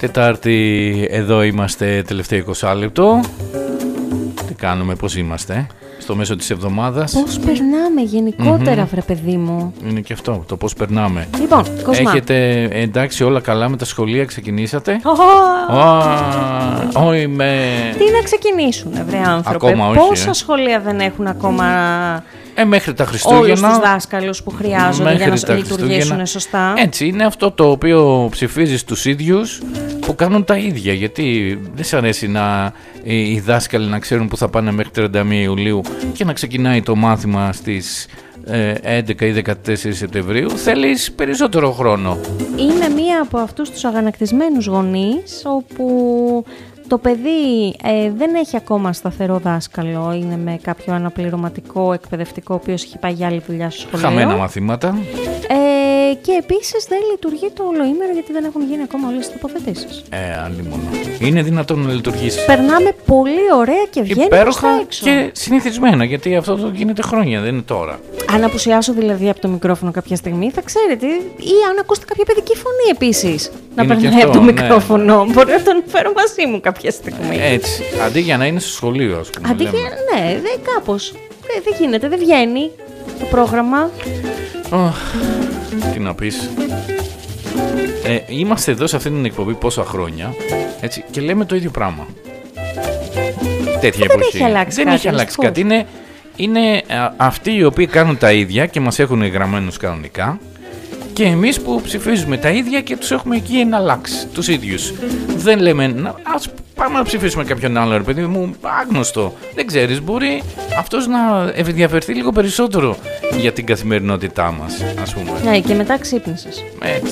Τετάρτη, εδώ είμαστε, τελευταίο 20 λεπτό. Τι κάνουμε, πώς είμαστε στο μέσο της εβδομάδας? Πώς περνάμε γενικότερα, βρε παιδί μου. Είναι και αυτό, το πώς περνάμε. Λοιπόν, Κοσμά. Έχετε εντάξει όλα καλά με τα σχολεία, ξεκινήσατε? Όχι με... Τι να ξεκινήσουνε, βρε άνθρωπε? Ακόμα όχι, πόσα σχολεία δεν έχουν ακόμα... μέχρι τα Χριστούγεννα. Όλους τους δάσκαλους που χρειάζονται για να λειτουργήσουν σωστά. Έτσι, είναι αυτό το οποίο ψηφίζεις τους ίδιους που κάνουν τα ίδια. Γιατί δεν σ' αρέσει οι δάσκαλοι να ξέρουν που θα πάνε μέχρι 31 Ιουλίου και να ξεκινάει το μάθημα στις 11 ή 14 Σεπτεμβρίου. Θέλεις περισσότερο χρόνο. Είναι μία από αυτούς τους αγανακτισμένους γονείς όπου... Το παιδί δεν έχει ακόμα σταθερό δάσκαλο, είναι με κάποιο αναπληρωματικό εκπαιδευτικό, ο οποίος έχει πάει για άλλη δουλειά στο σχολείο. Χαμένα μαθήματα. Και επίσης δεν λειτουργεί το ολοήμερο γιατί δεν έχουν γίνει ακόμα όλες τις τοποθετήσεις. Αλλήμον. Είναι δυνατόν να λειτουργήσει? Περνάμε πολύ ωραία και βγαίνει προς τα έξω. Και συνηθισμένα, γιατί αυτό το γίνεται χρόνια, δεν είναι τώρα. Αν απουσιάσω δηλαδή από το μικρόφωνο κάποια στιγμή, θα ξέρετε, ή αν ακούσετε κάποια παιδική φωνή επίσης να περνάει από το μικρόφωνο, μπορεί να τον φέρω μαζί μου κάποια στιγμή. Έτσι. Αντί για να είναι στο σχολείο, ας πούμε. Αντί για, ναι, κάπως. Δεν γίνεται, δεν βγαίνει το πρόγραμμα. Τι να πεις. Είμαστε εδώ σε αυτή την εκπομπή πόσα χρόνια, έτσι, και λέμε το ίδιο πράγμα. Τέτοια εποχή. Δεν έχει αλλάξει κάτι. Δεν έχει αλλάξει κάτι. Είναι αυτοί οι οποίοι κάνουν τα ίδια και μας έχουν γραμμένους κανονικά. Και εμείς που ψηφίζουμε τα ίδια και τους έχουμε εκεί εναλλάξει, τους ίδιους. Δεν λέμε, ας πάμε να ψηφίσουμε κάποιον άλλο, ρε παιδί μου, άγνωστο. Δεν ξέρεις, μπορεί αυτός να ενδιαφερθεί λίγο περισσότερο για την καθημερινότητά μας, ας πούμε. Ναι, και μετά ξύπνησες. Έτσι.